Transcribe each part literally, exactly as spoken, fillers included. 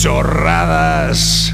chorradas.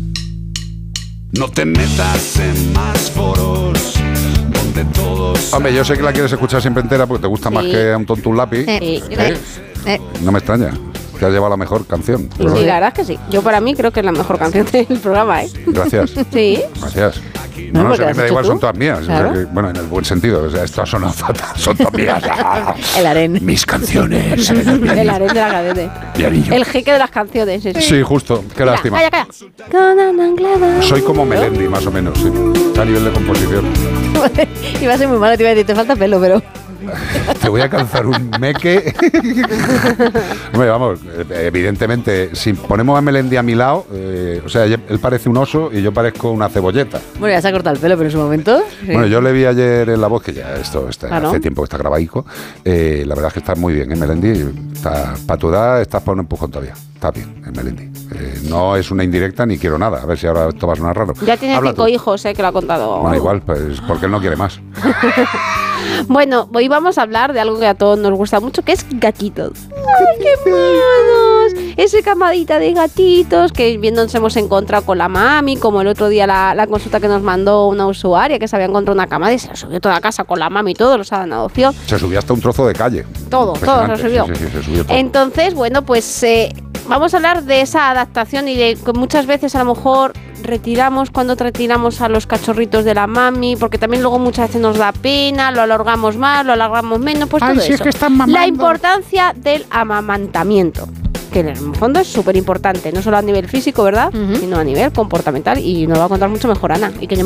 No te metas en más foros donde todos... Hombre, yo sé que la quieres escuchar siempre entera porque te gusta Sí. más que a un tonto un lápiz. Sí. ¿Eh? Eh. No me extraña. Te has llevado la mejor canción. Sí, sí, la verdad es que sí. Yo para mí creo que es la mejor canción del programa, ¿eh? Gracias. Sí. Gracias. No, No, no, porque sé, a lo mí has me da hecho igual, tú. son todas mías. Claro. O sea que, bueno, en el buen sentido. O sea, estas son, son todas mías. El harén. Mis canciones. El harén de la cadete. Pianillo. El jeque de las canciones. ese. Sí, justo. Qué Mira, lástima. Calla, calla. Con Ananglada. Soy como Melendi, más o menos, sí. A nivel de composición. Iba a ser muy malo, te iba a decir, te falta pelo, pero... Te voy a calzar un meque. Hombre, vamos, evidentemente, si ponemos a Melendi a mi lado, eh, o sea, él parece un oso y yo parezco una cebolleta. Bueno, ya se ha cortado el pelo, pero en su momento... Sí. Bueno, yo le vi ayer en La Voz, que ya esto está, Ah, ¿no? hace tiempo que está grabaico. Eh, la verdad es que está muy bien, ¿eh, Melendi? Está, para tu edad estás para un empujón todavía. Está bien, eh, Melendi. Eh, no es una indirecta ni quiero nada. A ver si ahora esto va a sonar raro. Ya tiene Habla cinco tú. hijos, ¿eh? Que lo ha contado. Bueno, igual, pues porque él no quiere más. Bueno, hoy vamos a hablar de algo que a todos nos gusta mucho, que es gatitos. ¡Ay, qué monos! Esa camadita de gatitos que bien nos hemos encontrado con la mami, como el otro día la, la consulta que nos mandó una usuaria que se había encontrado una camada y se la subió toda la casa con la mami y todo, los ha dado en adopción. Se subió hasta un trozo de calle. Todo, todo se Impresionante. subió. Sí, sí, sí, se subió todo. Entonces, bueno, pues eh, vamos a hablar de esa adaptación y de que muchas veces a lo mejor retiramos cuando retiramos a los cachorritos de la mami, porque también luego muchas veces nos da pena, lo alargamos más, lo alargamos menos, pues Ay, todo si es eso. que están mamando. La importancia del amamantamiento, que en el fondo es súper importante, no solo a nivel físico, ¿verdad? Ujú. Sino a nivel comportamental, y nos va a contar mucho mejor Ana. Y que yo